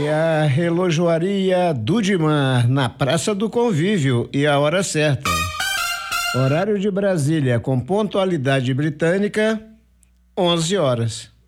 a relojoaria Dudimar, na Praça do Convívio, e a hora certa. Horário de Brasília com pontualidade britânica, 11 horas.